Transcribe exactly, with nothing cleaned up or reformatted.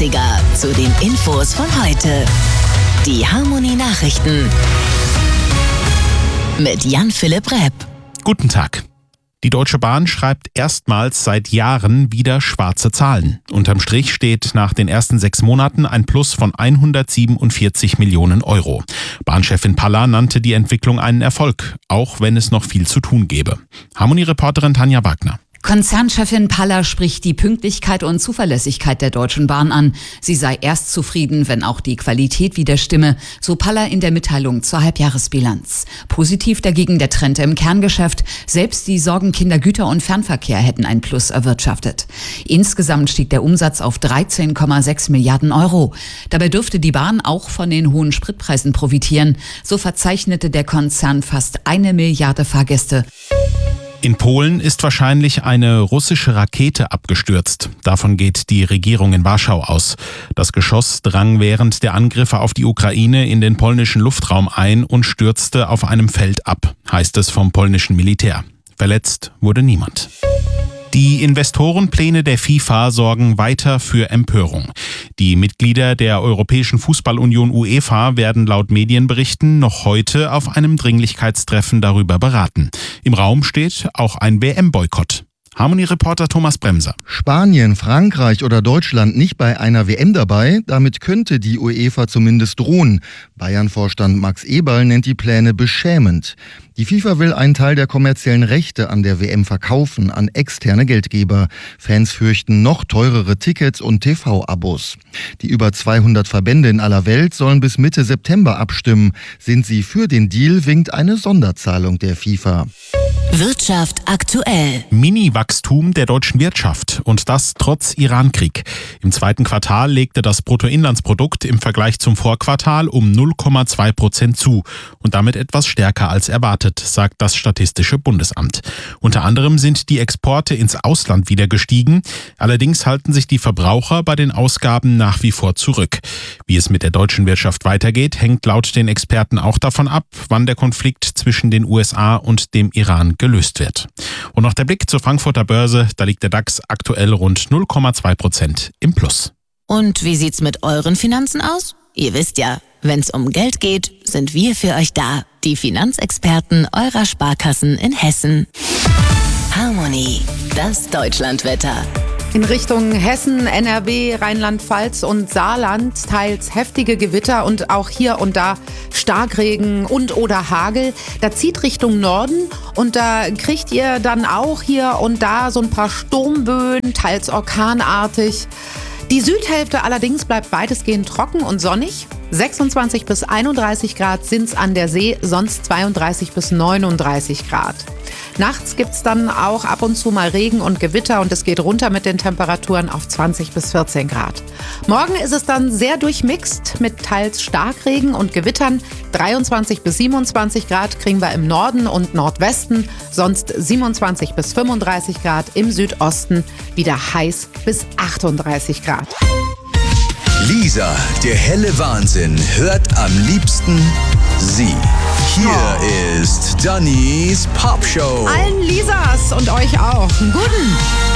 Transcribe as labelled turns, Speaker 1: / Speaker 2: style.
Speaker 1: Klassiker zu den Infos von heute. Die Harmony Nachrichten mit Jan-Philipp Repp.
Speaker 2: Guten Tag. Die Deutsche Bahn schreibt erstmals seit Jahren wieder schwarze Zahlen. Unterm Strich steht nach den ersten sechs Monaten ein Plus von hundertsiebenundvierzig Millionen Euro. Bahnchefin Palla nannte die Entwicklung einen Erfolg, auch wenn es noch viel zu tun gäbe. Harmony-Reporterin Tanja Wagner.
Speaker 3: Konzernchefin Palla spricht die Pünktlichkeit und Zuverlässigkeit der Deutschen Bahn an. Sie sei erst zufrieden, wenn auch die Qualität wieder stimme, so Palla in der Mitteilung zur Halbjahresbilanz. Positiv dagegen der Trend im Kerngeschäft. Selbst die Sorgenkinder Güter- und Fernverkehr hätten ein Plus erwirtschaftet. Insgesamt stieg der Umsatz auf dreizehn Komma sechs Milliarden Euro. Dabei dürfte die Bahn auch von den hohen Spritpreisen profitieren. So verzeichnete der Konzern fast eine Milliarde Fahrgäste.
Speaker 2: In Polen ist wahrscheinlich eine russische Rakete abgestürzt. Davon geht die Regierung in Warschau aus. Das Geschoss drang während der Angriffe auf die Ukraine in den polnischen Luftraum ein und stürzte auf einem Feld ab, heißt es vom polnischen Militär. Verletzt wurde niemand. Die Investorenpläne der FIFA sorgen weiter für Empörung. Die Mitglieder der Europäischen Fußballunion UEFA werden laut Medienberichten noch heute auf einem Dringlichkeitstreffen darüber beraten. Im Raum steht auch ein W M-Boykott. Harmony-Reporter Thomas Bremser.
Speaker 4: Spanien, Frankreich oder Deutschland nicht bei einer W M dabei? Damit könnte die UEFA zumindest drohen. Bayern-Vorstand Max Eberl nennt die Pläne beschämend. Die FIFA will einen Teil der kommerziellen Rechte an der W M verkaufen an externe Geldgeber. Fans fürchten noch teurere Tickets und T V-Abos. Die über zweihundert Verbände in aller Welt sollen bis Mitte September abstimmen. Sind sie für den Deal, winkt eine Sonderzahlung der FIFA.
Speaker 1: Wirtschaft aktuell.
Speaker 2: Mini-Wachstum der deutschen Wirtschaft und das trotz Iran-Krieg. Im zweiten Quartal legte das Bruttoinlandsprodukt im Vergleich zum Vorquartal um null Komma zwei Prozent zu und damit etwas stärker als erwartet, sagt das Statistische Bundesamt. Unter anderem sind die Exporte ins Ausland wieder gestiegen. Allerdings halten sich die Verbraucher bei den Ausgaben nach wie vor zurück. Wie es mit der deutschen Wirtschaft weitergeht, hängt laut den Experten auch davon ab, wann der Konflikt zwischen den U S A und dem Iran gelöst wird. Und noch der Blick zur Frankfurter Börse, da liegt der DAX aktuell rund null Komma zwei Prozent im Plus.
Speaker 1: Und wie sieht's mit euren Finanzen aus? Ihr wisst ja, wenn's um Geld geht, sind wir für euch da. Die Finanzexperten eurer Sparkassen in Hessen. Harmony, das Deutschlandwetter.
Speaker 5: In Richtung Hessen, N R W, Rheinland-Pfalz und Saarland teils heftige Gewitter und auch hier und da Starkregen und oder Hagel. Da zieht Richtung Norden und da kriegt ihr dann auch hier und da so ein paar Sturmböen, teils orkanartig. Die Südhälfte allerdings bleibt weitestgehend trocken und sonnig. sechsundzwanzig bis einunddreißig Grad sind's an der See, sonst zweiunddreißig bis neununddreißig Grad. Nachts gibt's dann auch ab und zu mal Regen und Gewitter und es geht runter mit den Temperaturen auf zwanzig bis vierzehn Grad. Morgen ist es dann sehr durchmixt mit teils Starkregen und Gewittern. dreiundzwanzig bis siebenundzwanzig Grad kriegen wir im Norden und Nordwesten, sonst siebenundzwanzig bis fünfunddreißig Grad im Südosten, wieder heiß bis achtunddreißig Grad.
Speaker 6: Lisa, der helle Wahnsinn, hört am liebsten sie. Hier ist Dannys Popshow.
Speaker 5: Allen Lisas und euch auch einen guten.